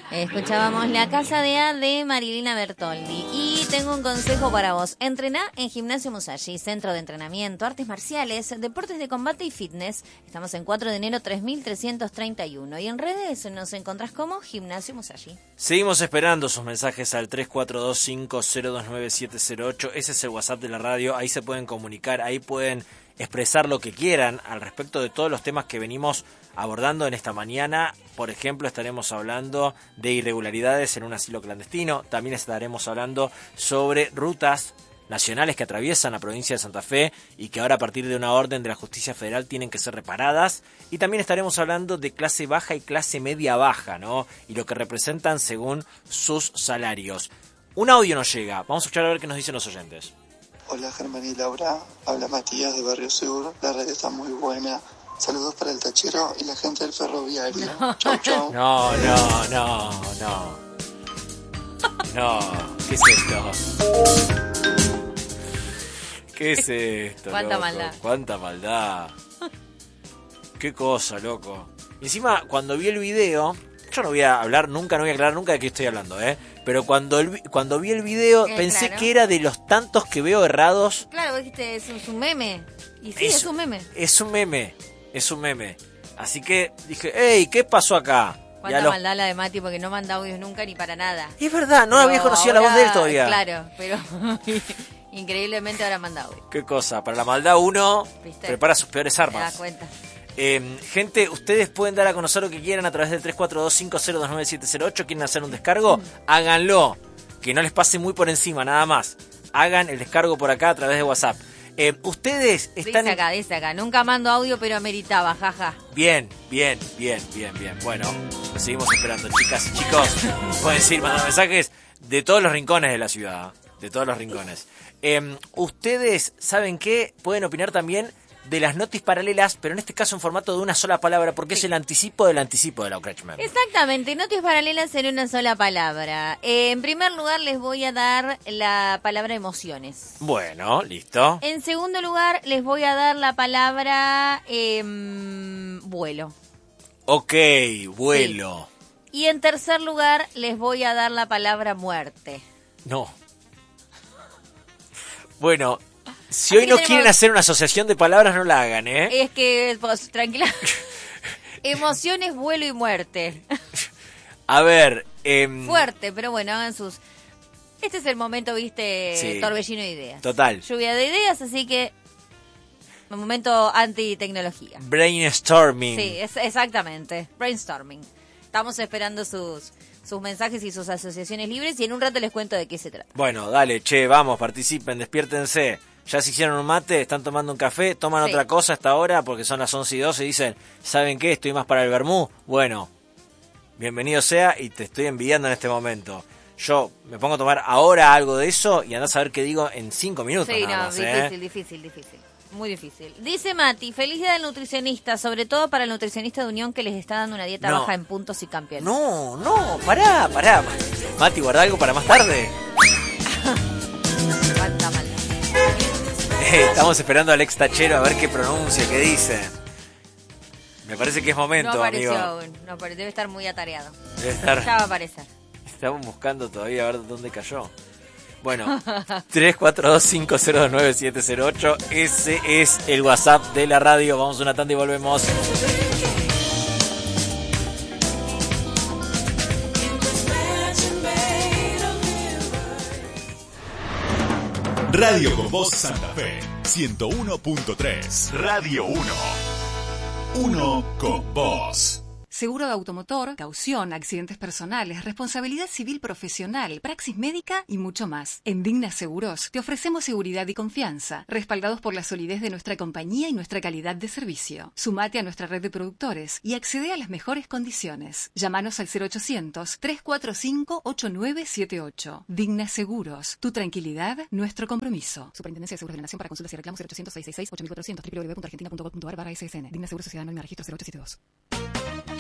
Escuchábamos La Casa de A de Marilina Bertoldi. Y tengo un consejo para vos. Entrená en Gimnasio Musashi, centro de entrenamiento, artes marciales, deportes de combate y fitness. Estamos en 4 de enero 3331. Y en redes nos encontrás como Gimnasio Musashi. Seguimos esperando sus mensajes al 3425029708. Ese es el WhatsApp de la radio. Ahí se pueden comunicar, ahí pueden expresar lo que quieran al respecto de todos los temas que venimos abordando en esta mañana. Por ejemplo, estaremos hablando de irregularidades en un asilo clandestino. También estaremos hablando sobre rutas nacionales que atraviesan la provincia de Santa Fe y que ahora, a partir de una orden de la justicia federal, tienen que ser reparadas. Y también estaremos hablando de clase baja y clase media baja, ¿no? Y lo que representan según sus salarios. Un audio nos llega. Vamos a escuchar a ver qué nos dicen los oyentes. Hola Germán y Laura, habla Matías de Barrio Sur. La radio está muy buena. Saludos para el tachero y la gente del ferroviario. Chau, chau. No. No, ¿qué es esto? ¿Qué es esto, Cuánta loco? maldad. Cuánta maldad. Qué cosa, loco. Y encima, cuando vi el video, yo no voy a hablar nunca, no voy a aclarar nunca de qué estoy hablando, pero cuando vi el video pensé claro. que era de los tantos que veo errados. Claro, vos dijiste, es un meme. Y sí, es un meme. Es un meme. Así que dije, hey, ¿qué pasó acá? Cuánta maldad la de Mati, porque no manda audios nunca ni para nada. Es verdad, no había conocido la voz de él todavía. Claro, pero increíblemente ahora manda audio. Qué cosa, para la maldad uno prepara sus peores armas. Te das cuenta. Gente, ustedes pueden dar a conocer lo que quieran a través del 3425029708. ¿Quieren hacer un descargo? Háganlo. Que no les pase muy por encima, nada más. Hagan el descargo por acá a través de WhatsApp. Ustedes están... Dice acá. Nunca mando audio, pero ameritaba, jaja. Bien. Bueno, lo seguimos esperando, chicas y chicos. Pueden seguir mandando mensajes de todos los rincones de la ciudad. De todos los rincones. Ustedes, ¿saben qué? Pueden opinar también de las notis paralelas, pero en este caso en formato de una sola palabra, porque es el anticipo de la Kretschmer. Exactamente, notis paralelas en una sola palabra. En primer lugar les voy a dar la palabra emociones. Bueno, listo. En segundo lugar les voy a dar la palabra vuelo. Ok, vuelo. Sí. Y en tercer lugar les voy a dar la palabra muerte. No. Bueno, si hoy no quieren hacer una asociación de palabras, no la hagan, Es que, pues, tranquila. Emociones, vuelo y muerte. A ver. Fuerte, pero bueno, hagan sus... Este es el momento, viste, sí. Torbellino de ideas. Total. Lluvia de ideas, así que... Un momento anti-tecnología. Brainstorming. Sí, exactamente. Brainstorming. Estamos esperando sus mensajes y sus asociaciones libres y en un rato les cuento de qué se trata. Bueno, dale, vamos, participen, despiértense. Ya se hicieron un mate, están tomando un café, toman otra cosa hasta ahora porque son las 11:12 y dicen, ¿saben qué? Estoy más para el vermú. Bueno, bienvenido sea y te estoy envidiando en este momento. Yo me pongo a tomar ahora algo de eso y andás a ver qué digo en 5 minutos. Sí, nada no, más, difícil. Muy difícil. Dice Mati, feliz día del nutricionista, sobre todo para el nutricionista de Unión que les está dando una dieta baja en puntos y campeones. No, pará. Mati, guarda algo para más tarde. Cuánta maldad. Estamos esperando al ex tachero a ver qué pronuncia, qué dice. Me parece que es momento, no apareció amigo. Aún. No, debe estar muy atareado. Debe estar... Ya va a aparecer. Estamos buscando todavía a ver dónde cayó. Bueno, 3425029708. Ese es el WhatsApp de la radio. Vamos a una tanda y volvemos. Radio con Voz Santa Fe 101.3. Radio 1. Uno con vos. Seguro de automotor, caución, accidentes personales, responsabilidad civil profesional, praxis médica y mucho más. En Digna Seguros te ofrecemos seguridad y confianza, respaldados por la solidez de nuestra compañía y nuestra calidad de servicio. Sumate a nuestra red de productores y accede a las mejores condiciones. Llámanos al 0800-345-8978. Digna Seguros, tu tranquilidad, nuestro compromiso. Superintendencia de Seguros de la Nación. Para consultas y reclamos 0800-666-8400 www.argentina.gov.ar/ssn. Digna Seguros Sociedad Anónima Registro 0872.